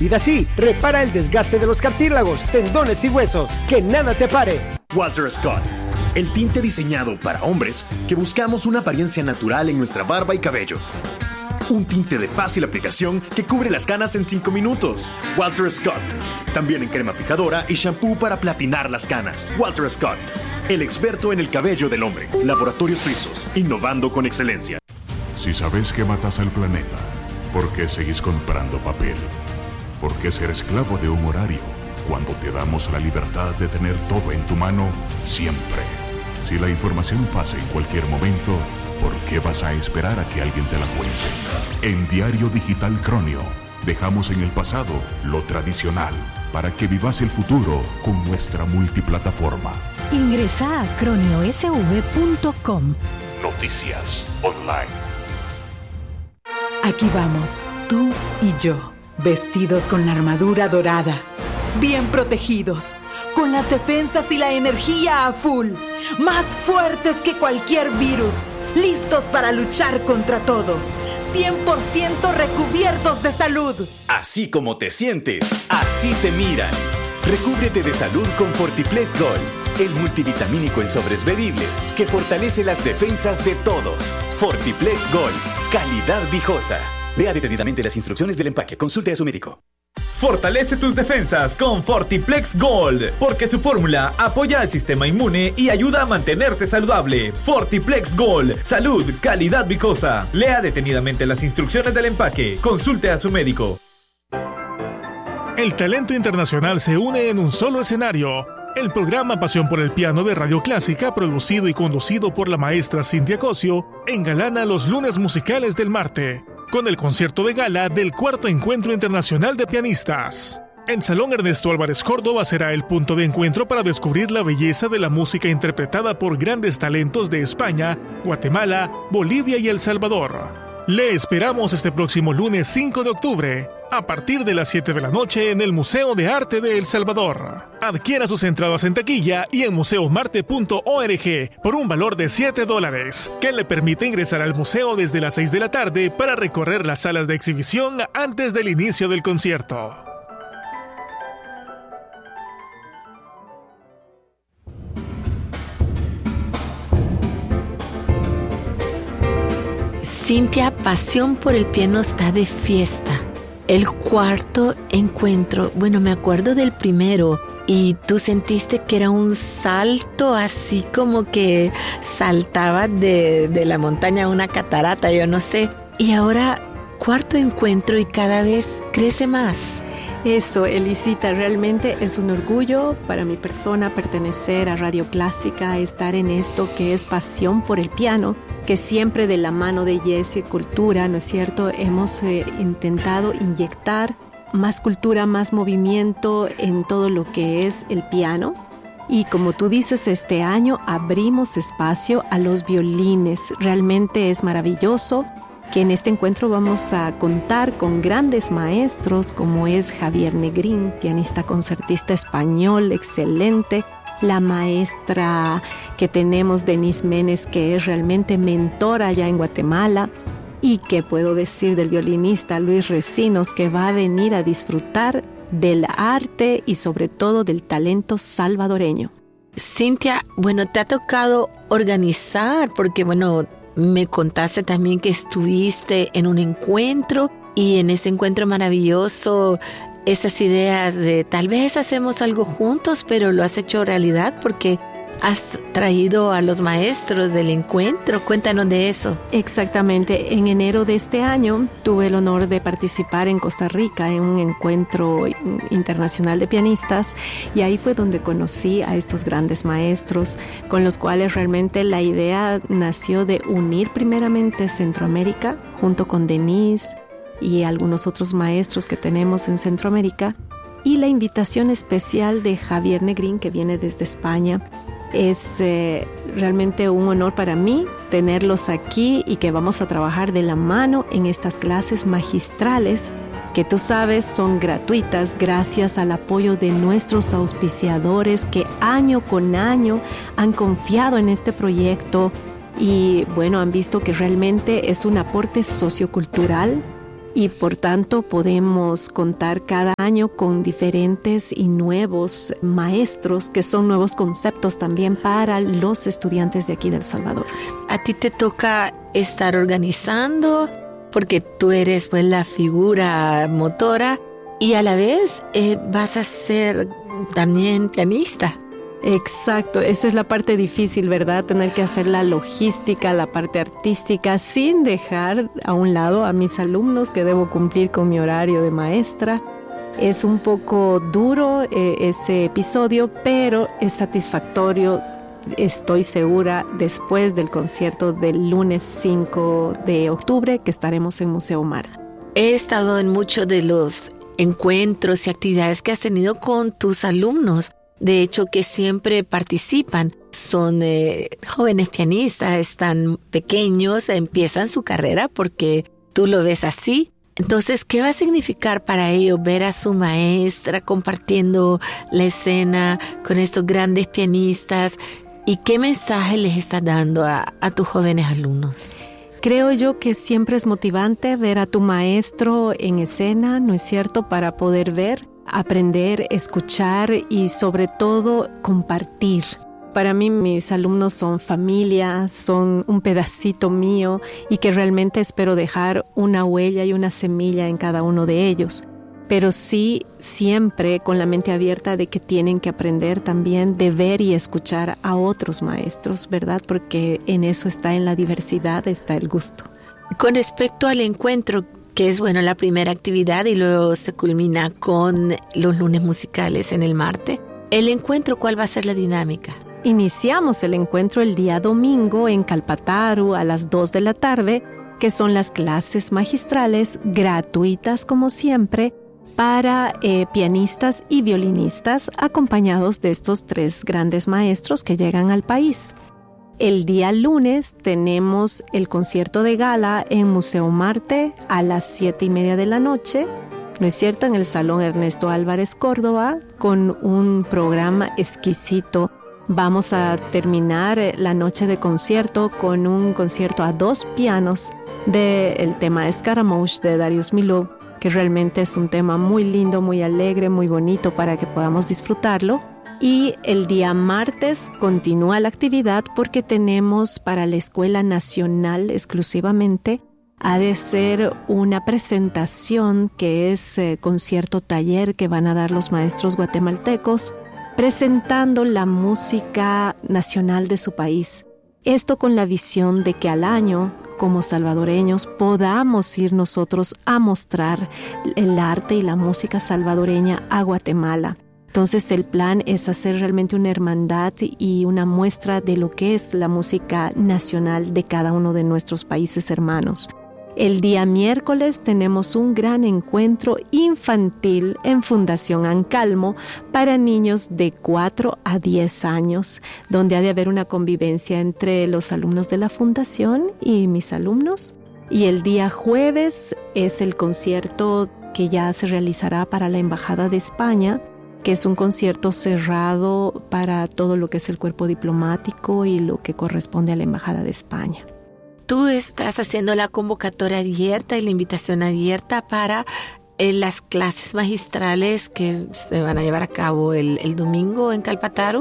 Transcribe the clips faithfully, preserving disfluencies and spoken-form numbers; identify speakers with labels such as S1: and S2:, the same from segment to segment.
S1: así repara el desgaste de los cartílagos, tendones y huesos. ¡Que nada te pare!
S2: Walter Scott, el tinte diseñado para hombres que buscamos una apariencia natural en nuestra barba y cabello. Un tinte de fácil aplicación que cubre las canas en cinco minutos. Walter Scott. También en crema fijadora y shampoo para platinar las canas. Walter Scott, el experto en el cabello del hombre. Laboratorios Suizos, innovando con excelencia.
S3: Si sabes que matas al planeta, ¿por qué seguís comprando papel? ¿Por qué ser esclavo de un horario cuando te damos la libertad de tener todo en tu mano siempre? Si la información pasa en cualquier momento, ¿por qué vas a esperar a que alguien te la cuente? En Diario Digital Cronio, dejamos en el pasado lo tradicional para que vivas el futuro con nuestra multiplataforma.
S4: Ingresa a cronio s v punto com.
S3: Noticias online.
S5: Aquí vamos, tú y yo, vestidos con la armadura dorada, bien protegidos, con las defensas y la energía a full, más fuertes que cualquier virus, listos para luchar contra todo, cien por ciento recubiertos de salud.
S6: Así como te sientes, así te miran. Recúbrete de salud con Fortiplex Gold, el multivitamínico en sobres bebibles que fortalece las defensas de todos. Fortiplex Gold, calidad viejosa. Lea detenidamente las instrucciones del empaque. Consulte a su médico.
S7: Fortalece tus defensas con Fortiplex Gold, porque su fórmula apoya al sistema inmune y ayuda a mantenerte saludable. Fortiplex Gold, salud, calidad viejosa. Lea detenidamente las instrucciones del empaque. Consulte a su médico.
S8: El talento internacional se une en un solo escenario. El programa Pasión por el Piano de Radio Clásica, producido y conducido por la maestra Cintia Cosio, engalana los lunes musicales del Marte, con el concierto de gala del cuarto Encuentro Internacional de Pianistas. En Salón Ernesto Álvarez Córdoba será el punto de encuentro para descubrir la belleza de la música interpretada por grandes talentos de España, Guatemala, Bolivia y El Salvador. Le esperamos este próximo lunes cinco de octubre, a partir de las siete de la noche en el Museo de Arte de El Salvador. Adquiera sus entradas en taquilla y en museo marte punto org por un valor de siete dólares, que le permite ingresar al museo desde las seis de la tarde para recorrer las salas de exhibición antes del inicio del concierto.
S9: Cintia, Pasión por el Piano está de fiesta. El cuarto encuentro, bueno, me acuerdo del primero y tú sentiste que era un salto así como que saltaba de, de la montaña a una catarata, yo no sé. Y ahora cuarto encuentro y cada vez crece más.
S10: Eso, Elisita, realmente es un orgullo para mi persona pertenecer a Radio Clásica, estar en esto que es Pasión por el Piano, que siempre de la mano de Jessy Cultura, ¿no es cierto?, hemos eh, intentado inyectar más cultura, más movimiento en todo lo que es el piano. Y como tú dices, este año abrimos espacio a los violines. Realmente es maravilloso que en este encuentro vamos a contar con grandes maestros como es Javier Negrín, pianista concertista español, excelente. La maestra que tenemos, Denise Menes, que es realmente mentora allá en Guatemala. Y qué puedo decir del violinista Luis Recinos, que va a venir a disfrutar del arte y sobre todo del talento salvadoreño.
S9: Cintia, bueno, te ha tocado organizar, porque bueno, me contaste también que estuviste en un encuentro y en ese encuentro maravilloso, esas ideas de tal vez hacemos algo juntos, pero lo has hecho realidad porque has traído a los maestros del encuentro. Cuéntanos de eso.
S10: Exactamente. En enero de este año tuve el honor de participar en Costa Rica en un encuentro internacional de pianistas y ahí fue donde conocí a estos grandes maestros con los cuales realmente la idea nació de unir primeramente Centroamérica junto con Denise y algunos otros maestros que tenemos en Centroamérica, y la invitación especial de Javier Negrín, que viene desde España. Es eh, realmente un honor para mí tenerlos aquí y que vamos a trabajar de la mano en estas clases magistrales que tú sabes son gratuitas gracias al apoyo de nuestros auspiciadores que año con año han confiado en este proyecto y bueno, han visto que realmente es un aporte sociocultural y por tanto podemos contar cada año con diferentes y nuevos maestros que son nuevos conceptos también para los estudiantes de aquí de El Salvador.
S9: A ti te toca estar organizando porque tú eres pues la figura motora y a la vez eh, vas a ser también pianista.
S10: Exacto, esa es la parte difícil, ¿verdad? Tener que hacer la logística, la parte artística, sin dejar a un lado a mis alumnos que debo cumplir con mi horario de maestra. Es un poco duro eh, ese episodio, pero es satisfactorio, estoy segura, después del concierto del lunes cinco de octubre que estaremos en Museo Mar.
S9: He estado en muchos de los encuentros y actividades que has tenido con tus alumnos. De hecho, que siempre participan. Son eh, jóvenes pianistas, están pequeños, empiezan su carrera porque tú lo ves así. Entonces, ¿qué va a significar para ellos ver a su maestra compartiendo la escena con estos grandes pianistas? ¿Y qué mensaje les está dando a, a tus jóvenes alumnos?
S10: Creo yo que siempre es motivante ver a tu maestro en escena, ¿no es cierto?, para poder ver, aprender, escuchar y sobre todo compartir. Para mí mis alumnos son familia, son un pedacito mío y que realmente espero dejar una huella y una semilla en cada uno de ellos. Pero sí siempre con la mente abierta de que tienen que aprender también de ver y escuchar a otros maestros, ¿verdad? Porque en eso está, en la diversidad está el gusto.
S9: Con respecto al encuentro, que es bueno la primera actividad y luego se culmina con los lunes musicales en el martes. ¿El encuentro cuál va a ser la dinámica?
S10: Iniciamos el encuentro el día domingo en Calpataru a las dos de la tarde, que son las clases magistrales gratuitas como siempre para eh, pianistas y violinistas acompañados de estos tres grandes maestros que llegan al país. El día lunes tenemos el concierto de gala en Museo Marte a las siete y media de la noche, ¿no es cierto?, en el Salón Ernesto Álvarez Córdoba, con un programa exquisito. Vamos a terminar la noche de concierto con un concierto a dos pianos del tema Scaramouche de Darius Milhaud, que realmente es un tema muy lindo, muy alegre, muy bonito para que podamos disfrutarlo. Y el día martes continúa la actividad porque tenemos para la Escuela Nacional exclusivamente, ha de ser una presentación que es eh, concierto taller que van a dar los maestros guatemaltecos, presentando la música nacional de su país. Esto con la visión de que al año, como salvadoreños, podamos ir nosotros a mostrar el arte y la música salvadoreña a Guatemala. Entonces el plan es hacer realmente una hermandad y una muestra de lo que es la música nacional de cada uno de nuestros países hermanos. El día miércoles tenemos un gran encuentro infantil en Fundación Ancalmo para niños de cuatro a diez años, donde ha de haber una convivencia entre los alumnos de la fundación y mis alumnos. Y el día jueves es el concierto que ya se realizará para la Embajada de España, que es un concierto cerrado para todo lo que es el cuerpo diplomático y lo que corresponde a la Embajada de España.
S9: Tú estás haciendo la convocatoria abierta y la invitación abierta para eh, las clases magistrales que se van a llevar a cabo el, el domingo en Calpataru.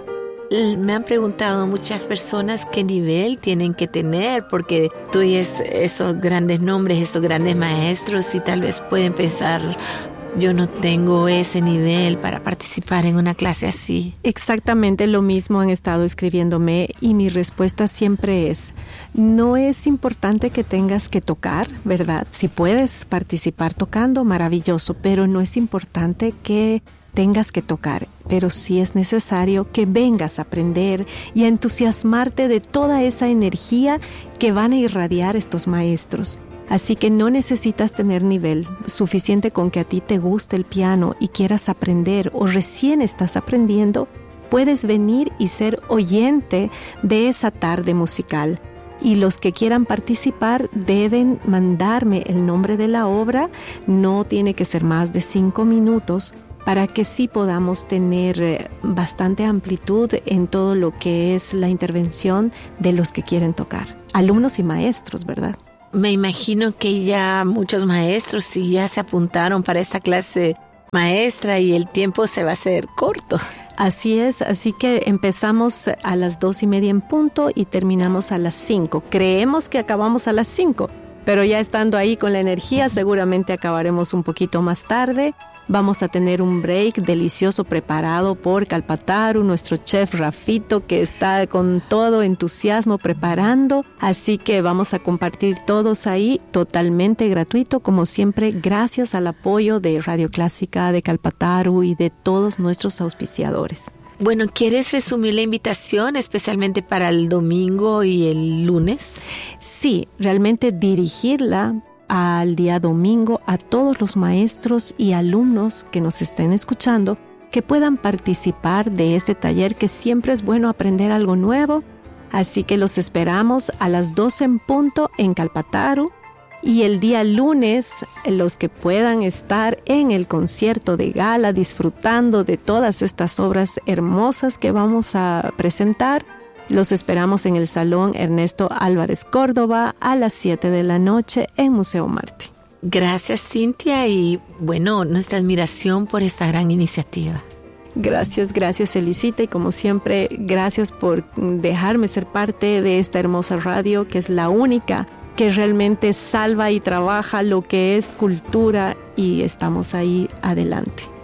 S9: Me han preguntado muchas personas qué nivel tienen que tener, porque tú oyes esos grandes nombres, esos grandes maestros y tal vez pueden pensar, yo no tengo ese nivel para participar en una clase así.
S10: Exactamente lo mismo han estado escribiéndome y mi respuesta siempre es, no es importante que tengas que tocar, ¿verdad? Si puedes participar tocando, maravilloso, pero no es importante que tengas que tocar, pero sí es necesario que vengas a aprender y a entusiasmarte de toda esa energía que van a irradiar estos maestros. Así que no necesitas tener nivel, suficiente con que a ti te guste el piano y quieras aprender o recién estás aprendiendo, puedes venir y ser oyente de esa tarde musical. Y los que quieran participar deben mandarme el nombre de la obra, no tiene que ser más de cinco minutos, para que sí podamos tener bastante amplitud en todo lo que es la intervención de los que quieren tocar, alumnos y maestros, ¿verdad?
S9: Me imagino que ya muchos maestros sí ya se apuntaron para esta clase maestra y el tiempo se va a hacer corto.
S10: Así es, así que empezamos a las dos y media en punto y terminamos a las cinco. Creemos que acabamos a las cinco, pero ya estando ahí con la energía seguramente acabaremos un poquito más tarde. Vamos a tener un break delicioso preparado por Calpataru, nuestro chef Rafito, que está con todo entusiasmo preparando. Así que vamos a compartir todos ahí totalmente gratuito, como siempre, gracias al apoyo de Radio Clásica, de Calpataru y de todos nuestros auspiciadores.
S9: Bueno, ¿quieres resumir la invitación especialmente para el domingo y el lunes?
S10: Sí, realmente dirigirla al día domingo a todos los maestros y alumnos que nos estén escuchando, que puedan participar de este taller, que siempre es bueno aprender algo nuevo. Así que los esperamos a las doce en punto en Calpataru, y el día lunes los que puedan estar en el concierto de gala disfrutando de todas estas obras hermosas que vamos a presentar. Los esperamos en el Salón Ernesto Álvarez Córdoba a las siete de la noche en Museo Marte.
S9: Gracias, Cintia, y bueno, nuestra admiración por esta gran iniciativa.
S10: Gracias, gracias, Elisita, y como siempre, gracias por dejarme ser parte de esta hermosa radio, que es la única que realmente salva y trabaja lo que es cultura, y estamos ahí adelante.